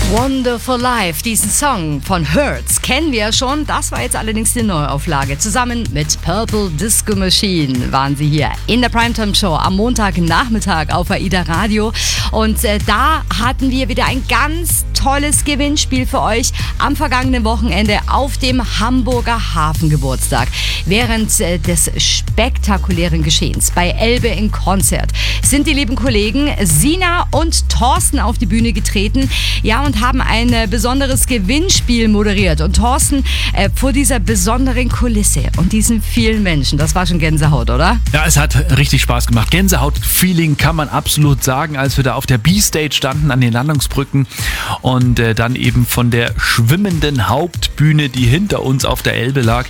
Wonderful Life, diesen Song von Hurts kennen wir ja schon. Das war jetzt allerdings die Neuauflage. Zusammen mit Purple Disco Machine waren sie hier in der Primetime Show am Montagnachmittag auf AIDA Radio. Und da hatten wir wieder ein ganz tolles Gewinnspiel für euch am vergangenen Wochenende auf dem Hamburger Hafengeburtstag. Während des spektakulären Geschehens bei Elbe in Konzert sind die lieben Kollegen Sina und Thorsten auf die Bühne getreten, ja, und haben ein besonderes Gewinnspiel moderiert. Und Thorsten, vor dieser besonderen Kulisse und diesen vielen Menschen, das war schon Gänsehaut, oder? Ja, es hat richtig Spaß gemacht. Gänsehaut-Feeling kann man absolut sagen, als wir da auf der B-Stage standen an den Landungsbrücken und dann eben von der schwimmenden Hauptbühne, die hinter uns auf der Elbe lag,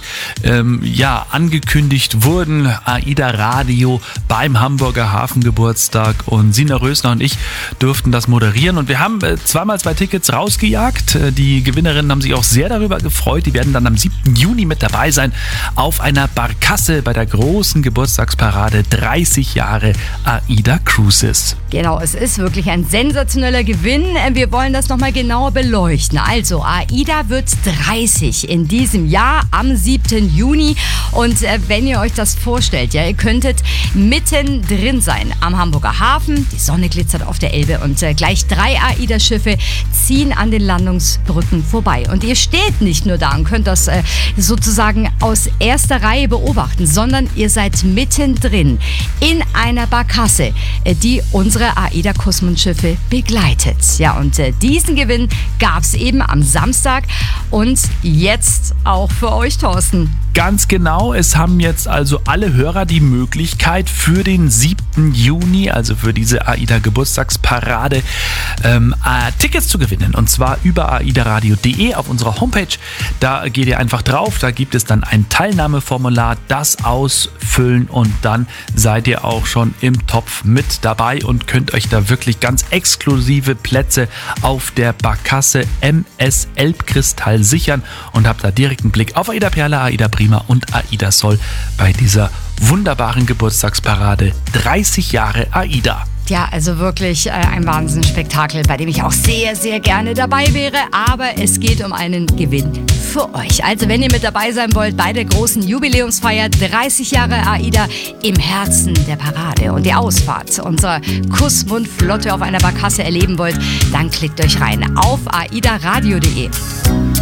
angekündigt wurden. AIDA Radio beim Hamburger Hafengeburtstag, und Sina Rösner und ich durften das moderieren, und wir haben zweimal 2 Tickets rausgejagt. Die Gewinnerinnen haben sich auch sehr darüber gefreut. Die werden dann am 7. Juni mit dabei sein auf einer Barkasse bei der großen Geburtstagsparade 30 Jahre AIDA Cruises. Genau, es ist wirklich ein sensationeller Gewinn. Wir wollen das nochmal genauer beleuchten. Also, AIDA wird 30 in diesem Jahr am 7. Juni. Und wenn ihr euch das vorstellt, ja, ihr könntet mittendrin sein am Hamburger Hafen. Die Sonne glitzert auf der Elbe und gleich 3 AIDA-Schiffe ziehen an den Landungsbrücken vorbei. Und ihr steht nicht nur da und könnt das sozusagen aus erster Reihe beobachten, sondern ihr seid mittendrin in einer Barkasse, die unsere AIDA-Kosmonschiffe begleitet. Ja, und diesen Gewinn gab es eben am Samstag und jetzt auch für euch, Thorsten. Ganz genau, es haben jetzt also alle Hörer die Möglichkeit für den 7. Juni, also für diese AIDA-Geburtstagsparade, Tickets zu gewinnen. Und zwar über aidaradio.de auf unserer Homepage. Da geht ihr einfach drauf, da gibt es dann ein Teilnahmeformular, das ausfüllen, und dann seid ihr auch schon im Topf mit dabei und könnt euch da wirklich ganz exklusive Plätze auf der Barkasse MS Elbkristall sichern und habt da direkten Blick auf AIDA Perla, AIDA Prima und AIDA Sol bei dieser wunderbaren Geburtstagsparade 30 Jahre AIDA. Ja, also wirklich ein Wahnsinnsspektakel, bei dem ich auch sehr, sehr gerne dabei wäre. Aber es geht um einen Gewinn für euch. Also wenn ihr mit dabei sein wollt bei der großen Jubiläumsfeier 30 Jahre AIDA im Herzen der Parade und die Ausfahrt unserer Kussmundflotte auf einer Barkasse erleben wollt, dann klickt euch rein auf aidaradio.de.